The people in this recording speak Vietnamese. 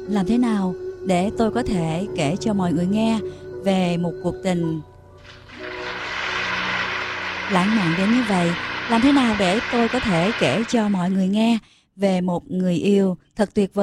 Làm thế nào để tôi có thể kể cho mọi người nghe về một cuộc tình lãng mạn đến như vậy? Làm thế nào để tôi có thể kể cho mọi người nghe về một người yêu thật tuyệt vời